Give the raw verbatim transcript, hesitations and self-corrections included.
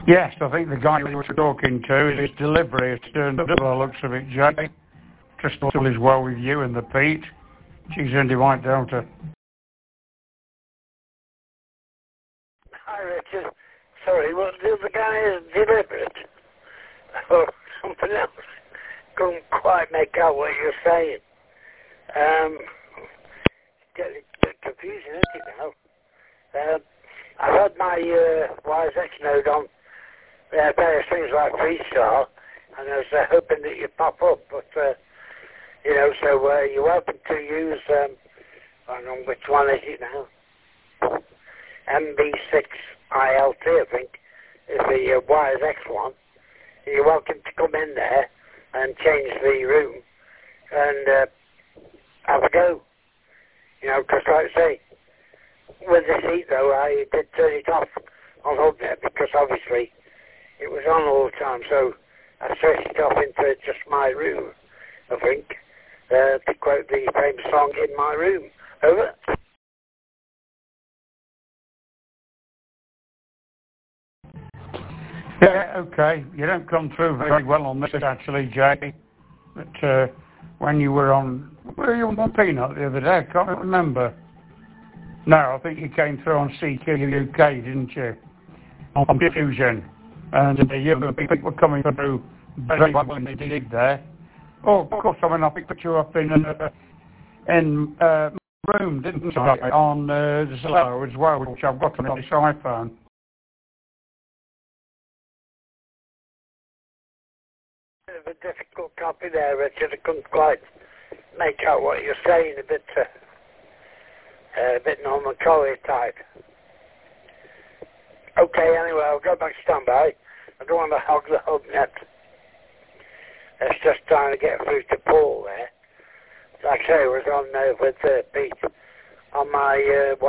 Yes, I think the guy we were talking to, his delivery has turned up by the looks of it, Jay. Just all is well with you and the Pete. She's Indy White Delta. Hi, Richard. Sorry, what the other guy has delivered? Or something else? Couldn't quite make out what you're saying. Um, getting a bit confusing, isn't it now? Um, I've had my uh, Y S X node on uh, various things like Freestar, and I was uh, hoping that you'd pop up, but, uh, you know, so uh, you're welcome to use, um, I don't know which one is it now? M B six I L T, I think, is the uh, Y S X one. You're welcome to come in there and change the room and uh, have a go. You know, because like I say, with this heat though, I did turn it off on HubNet because obviously it was on all the time, so I switched it off into just my room, I think, uh, to quote the famous song, In My Room. Over. Yeah, okay. You don't come through very well on this actually, Jay. But uh, when you were on, were you on Peanut the other day? I can't remember. No, I think you came through on C Q U K, didn't you? On Diffusion. And uh, you people were coming through very well when they did there. Oh, of course, I mean, I picked you up in uh, in uh, my room, didn't I? On uh, Zillow as well, which I've got on this iPhone. Bit of a difficult copy there, Richard. I couldn't quite make out what you're saying. A bit, uh, uh, a bit Norman Collier type. Okay, anyway, I'll go back to standby. I don't want to hog the HubNet. It's just trying to get through to Paul there. Like I say, I was on there with uh, Pete on my uh,